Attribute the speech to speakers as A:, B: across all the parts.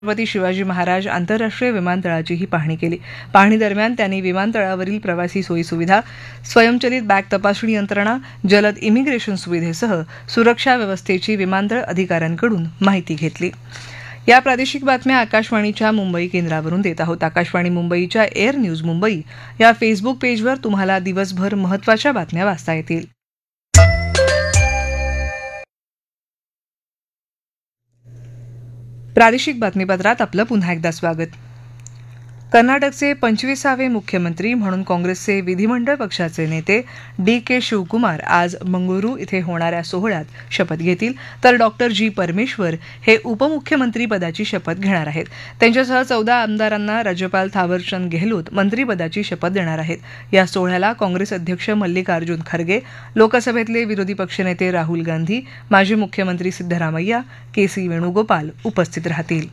A: छत्रपती शिवाजी महाराज आंतरराष्ट्रीय विमानतळाचीही पाहणी केली. पाहणीदरम्यान त्यांनी विमानतळावरील प्रवासी सोयीसुविधा, स्वयंचलित बॅग तपासणी यंत्रणा, जलद इमिग्रेशन सुविधेसह सुरक्षा व्यवस्थेची विमानतळ अधिकाऱ्यांकडून माहिती घेतली. या प्रादेशिक बातम्या आकाशवाणीच्या मुंबई केंद्रावरून देत आहोत. आकाशवाणी मुंबईच्या एअर न्यूज मुंबई या फेसबुक पेजवर तुम्हाला दिवसभर महत्त्वाच्या बातम्या वाचता येतील. प्रादेशिक बातमीपत्रात आपलं पुन्हा एकदा स्वागत. कर्नाटकचे 25वे मुख्यमंत्री म्हणून काँग्रेसचे विधिमंडळ पक्षाचे नेते डी.के. शिवकुमार आज मंगळुरू इथे होणाऱ्या सोहळ्यात शपथ घेतील, तर डॉक्टर जी. परमेश्वर हे उपमुख्यमंत्री पदाची शपथ घेणार आहेत. त्यांच्यासह 14 आमदारांना राज्यपाल थावरचंद गेहलोत मंत्रिपदाची शपथ देणार आहेत. या सोहळ्याला काँग्रेस अध्यक्ष मल्लिकार्जुन खरगे, लोकसभेतले विरोधी पक्षनेते राहुल गांधी, माजी मुख्यमंत्री सिद्धरामय्या, के.सी. वेणुगोपाल उपस्थित राहतील.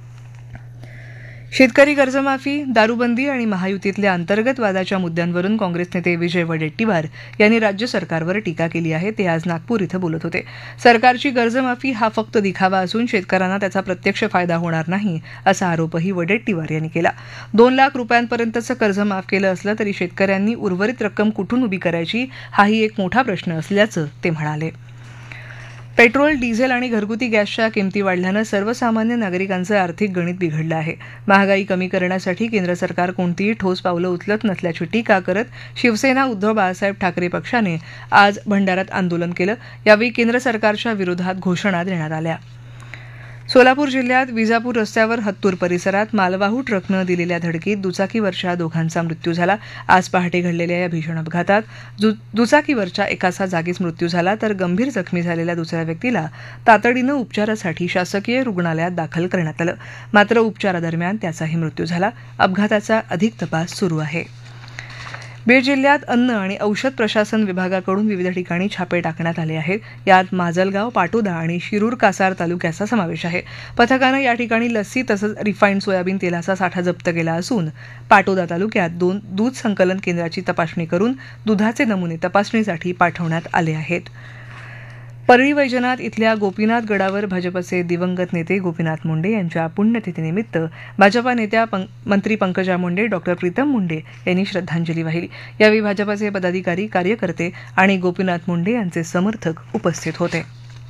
A: शेतकरी कर्जमाफी, दारूबंदी आणि महायुतीतल्या अंतर्गत वादाच्या मुद्द्यांवरून काँग्रेस नेते विजय वडेट्टीवार यांनी राज्य सरकारवर टीका केली आहे. ते आज नागपूर इथं बोलत होते. सरकारची कर्जमाफी हा फक्त दिखावा असून शेतकऱ्यांना त्याचा प्रत्यक्ष फायदा होणार नाही, असा आरोपही वडेट्टीवार यांनी केला. 2 लाख रुपयांपर्यंतचं कर्ज माफ केलं असलं तरी शेतकऱ्यांनी उर्वरित रक्कम कुठून उभी करायची हाही एक मोठा प्रश्न असल्याचं ते म्हणाले. पेट्रोल, डिझेल आणि घरगुती गॅसच्या किमती वाढल्यानं सर्वसामान्य नागरिकांचं आर्थिक गणित बिघडलं आहे. महागाई कमी करण्यासाठी केंद्र सरकार कोणतीही ठोस पावलं उचलत नसल्याची टीका करत शिवसेना उद्धव बाळासाहेब ठाकरे पक्षाने आज भंडाऱ्यात आंदोलन केलं. यावेळी केंद्र सरकारच्या विरोधात घोषणा देण्यात आल्या. सोलापूर जिल्ह्यात विजापूर रस्त्यावर हत्तूर परिसरात मालवाहू ट्रकनं दिलेल्या धडकीत दुचाकीवरच्या दोघांचा मृत्यू झाला. आज पहाटे घडलेल्या या भीषण अपघातात दुचाकीवरच्या एकाचा जागीच मृत्यू झाला, तर गंभीर जखमी झालेल्या दुसऱ्या व्यक्तीला तातडीनं उपचारासाठी शासकीय रुग्णालयात दाखल करण्यात आलं. मात्र उपचारादरम्यान त्याचाही मृत्यू झाला. अपघाताचा अधिक तपास सुरू आहे. बीड जिल्ह्यात अन्न आणि औषध प्रशासन विभागाकडून विविध ठिकाणी छापे टाकण्यात आले आहेत. यात माजलगाव, पाटोदा आणि शिरूर कासार तालुक्याचा समावेश आहे. पथकानं या ठिकाणी लस्सी तसंच रिफाईंड सोयाबीन तेलाचा साठा जप्त केला असून पाटोदा तालुक्यात 2 दूध संकलन केंद्राची तपासणी करून दुधाचे नमुने तपासणीसाठी पाठवण्यात आले आहेत. परळी वैजनाथ इथल्या गोपीनाथ गडावर भाजपचे दिवंगत नेते गोपीनाथ मुंडे यांच्या पुण्यतिथीनिमित्त भाजपा नेत्या मंत्री पंकजा मुंडे, डॉ. प्रीतम मुंडे यांनी श्रद्धांजली वाहिली. यावेळी भाजपचे पदाधिकारी, कार्यकर्ते आणि गोपीनाथ मुंडे यांचे समर्थक उपस्थित होते.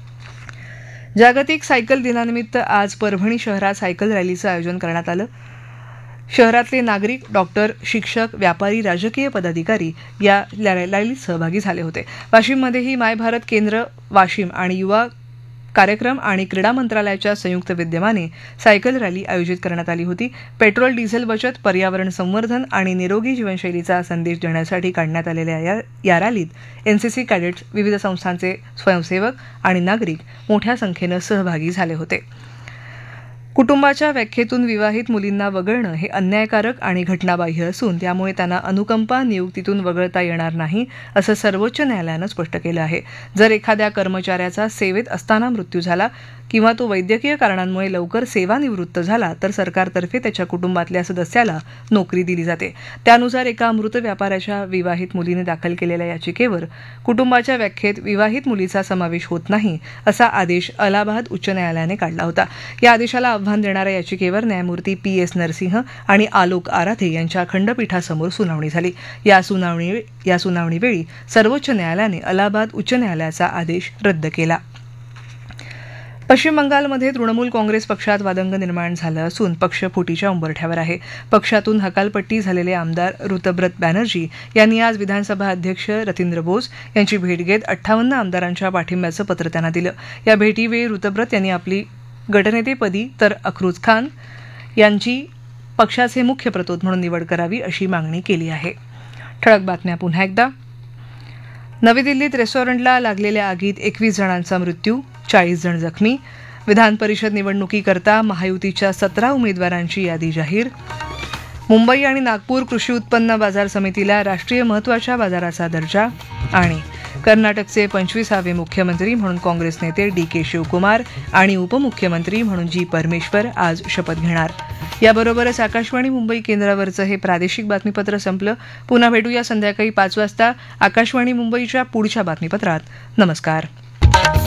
A: जागतिक सायकल दिनानिमित्त आज परभणी शहरात सायकल रॅलीचं आयोजन करण्यात आलं. शहरातले नागरिक, डॉक्टर, शिक्षक, व्यापारी, राजकीय पदाधिकारी या रॅलीत सहभागी झाले होते. वाशिममध्येही माय भारत केंद्र वाशिम आणि युवा कार्यक्रम आणि क्रीडा मंत्रालयाच्या संयुक्त विद्यमाने सायकल रॅली आयोजित करण्यात आली होती. पेट्रोल, डिझेल बचत, पर्यावरण संवर्धन आणि निरोगी जीवनशैलीचा संदेश देण्यासाठी काढण्यात आलेल्या या रॅलीत एनसीसी कॅडेट्स, विविध संस्थांचे स्वयंसेवक आणि नागरिक मोठ्या संख्येनं सहभागी झाले होते. कुटुंबाच्या व्याख्येतून विवाहित मुलींना वगळणं हे अन्यायकारक आणि घटनाबाह्य असून त्यामुळे त्यांना अनुकंपा नियुक्तीतून वगळता येणार नाही, असं सर्वोच्च न्यायालयानं स्पष्ट केलं आहे. जर एखाद्या कर्मचाऱ्याचा सेवेत असताना मृत्यू झाला किंवा तो वैद्यकीय कारणांमुळे लवकर सेवानिवृत्त झाला तर सरकारतर्फे त्याच्या कुटुंबातल्या सदस्याला नोकरी दिली जाते. त्यानुसार एका मृत व्यापाऱ्याच्या विवाहित मुलीने दाखल केलेल्या याचिकेवर कुटुंबाच्या व्याख्येत विवाहित मुलीचा समावेश होत नाही, असा आदेश अलाहाबाद उच्च न्यायालयाने काढला होता. या आदेशाला आव्हान देणाऱ्या याचिकेवर न्यायमूर्ती पी.एस. नरसिंह आणि आलोक आराधे यांच्या खंडपीठासमोर सुनावणी झाली. या सुनावणीवेळी सर्वोच्च न्यायालयाने अलाहाबाद उच्च न्यायालयाचा आदेश रद्द केला. पश्चिम बंगालमध्ये तृणमूल काँग्रेस पक्षात वादंग निर्माण झालं असून पक्ष फुटीच्या उंबरठ्यावर आहे. पक्षातून हकालपट्टी झालेले आमदार ऋतब्रत बॅनर्जी यांनी आज विधानसभा अध्यक्ष रतींद्र बोस यांची भेट घेत 58 आमदारांच्या पाठिंब्याचं पत्र त्यांना दिलं. या भेटीवेळी ऋतब्रत यांनी आपली गटनेतेपदी तर अखरुज खान यांची पक्षाचे मुख्य प्रतोद म्हणून निवड करावी अशी मागणी केली आहे. ठळक बातम्या पुन्हा एकदा. नवी दिल्लीत रेस्टॉरंटला लागलेल्या आगीत 21 जणांचा मृत्यू, 40 जण जखमी. विधान परिषद निवडणुकीकरता महायुतीच्या 17 उमेदवारांची यादी जाहीर. मुंबई आणि नागपूर कृषी उत्पन्न बाजार समितीला राष्ट्रीय महत्त्वाच्या बाजाराचा दर्जा. आणि कर्नाटकचे 25वे मुख्यमंत्री म्हणून काँग्रेस नेते डी.के. शिवकुमार आणि उपमुख्यमंत्री म्हणून जी. परमेश्वर आज शपथ घेणार. याबरोबरच आकाशवाणी मुंबई केंद्रावरचं हे प्रादेशिक बातमीपत्र संपलं. पुन्हा भेटूया संध्याकाळी 5 वाजता आकाशवाणी मुंबईच्या पुढच्या बातमीपत्रात. नमस्कार.